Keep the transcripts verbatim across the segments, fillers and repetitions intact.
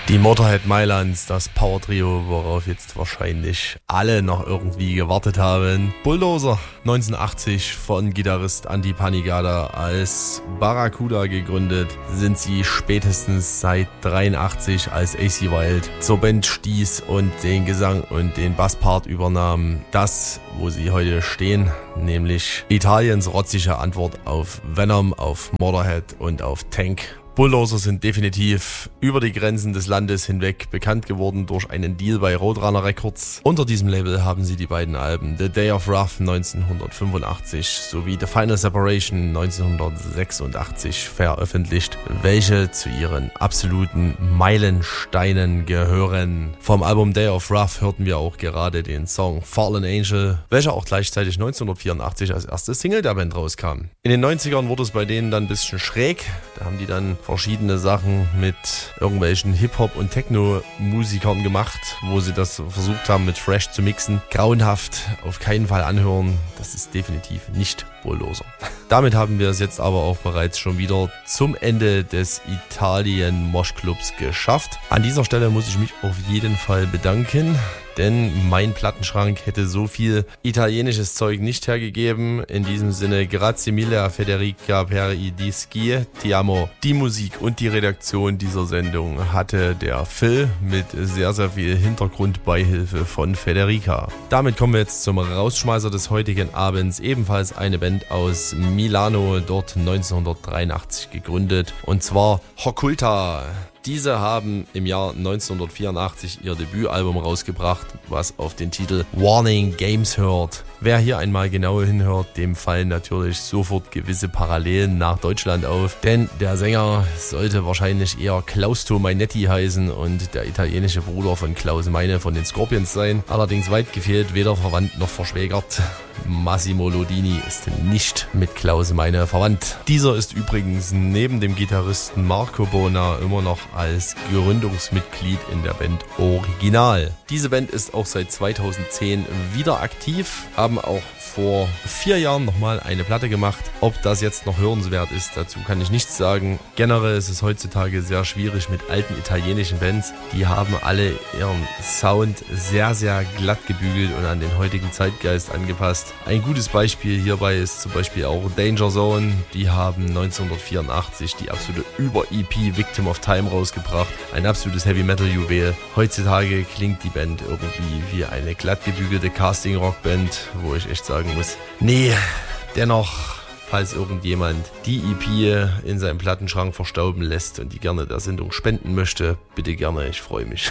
Die Motorhead Mailands, das Power-Trio, worauf jetzt wahrscheinlich alle noch irgendwie gewartet haben. Bulldozer, neunzehnhundertachtzig von Gitarrist Andy Panigada als Barracuda gegründet, sind sie spätestens seit dreiundachtzig als A C Wild zur Band stieß und den Gesang und den Basspart übernahm. Das, wo sie heute stehen, nämlich Italiens rotzige Antwort auf Venom, auf Motorhead und auf Tank. Bulldozer sind definitiv über die Grenzen des Landes hinweg bekannt geworden durch einen Deal bei Roadrunner Records. Unter diesem Label haben sie die beiden Alben The Day of Wrath neunzehnhundertfünfundachtzig sowie The Final Separation neunzehnhundertsechsundachtzig veröffentlicht, welche zu ihren absoluten Meilensteinen gehören. Vom Album Day of Wrath hörten wir auch gerade den Song Fallen Angel, welcher auch gleichzeitig neunzehnhundertvierundachtzig als erste Single der Band rauskam. In den neunzigern wurde es bei denen dann ein bisschen schräg. Da haben die dann verschiedene Sachen mit irgendwelchen Hip-Hop- und Techno-Musikern gemacht, wo sie das versucht haben mit Fresh zu mixen. Grauenhaft, auf keinen Fall anhören. Das ist definitiv nicht Bulldozer. Damit haben wir es jetzt aber auch bereits schon wieder zum Ende des Italien Mosh Clubs geschafft. An dieser Stelle muss ich mich auf jeden Fall bedanken, denn mein Plattenschrank hätte so viel italienisches Zeug nicht hergegeben. In diesem Sinne, grazie mille a Federica per i dischi, ti amo. Die Musik und die Redaktion dieser Sendung hatte der Phil mit sehr, sehr viel Hintergrundbeihilfe von Federica. Damit kommen wir jetzt zum Rausschmeißer des heutigen Abends, ebenfalls eine Band aus Milano, dort neunzehnhundertdreiundachtzig gegründet, und zwar Occulta. Diese haben im Jahr neunzehnhundertvierundachtzig ihr Debütalbum rausgebracht, was auf den Titel Warning Games hört. Wer hier einmal genau hinhört, dem fallen natürlich sofort gewisse Parallelen nach Deutschland auf, denn der Sänger sollte wahrscheinlich eher Klaus Tomainetti heißen und der italienische Bruder von Klaus Meine von den Scorpions sein. Allerdings weit gefehlt, weder verwandt noch verschwägert. Massimo Lodini ist nicht mit Klaus Meine verwandt. Dieser ist übrigens neben dem Gitarristen Marco Bona immer noch als Gründungsmitglied in der Band Original. Diese Band ist auch seit zweitausendzehn wieder aktiv, haben auch vor vier Jahren nochmal eine Platte gemacht. Ob das jetzt noch hörenswert ist, dazu kann ich nichts sagen. Generell ist es heutzutage sehr schwierig mit alten italienischen Bands. Die haben alle ihren Sound sehr, sehr glatt gebügelt und an den heutigen Zeitgeist angepasst. Ein gutes Beispiel hierbei ist zum Beispiel auch Danger Zone. Die haben neunzehnhundertvierundachtzig die absolute Über-E P Victim of Time rausgebracht. Ein absolutes Heavy-Metal-Juwel. Heutzutage klingt die Band irgendwie wie eine glatt gebügelte Casting-Rock-Band, wo ich echt sagen muss, nee, dennoch, falls irgendjemand die E P in seinem Plattenschrank verstauben lässt und die gerne der Sendung spenden möchte, bitte gerne, ich freue mich.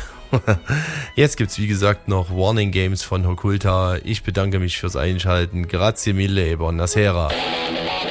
Jetzt gibt's wie gesagt noch Warning Games von Occulta. Ich bedanke mich fürs Einschalten. Grazie mille e buonasera.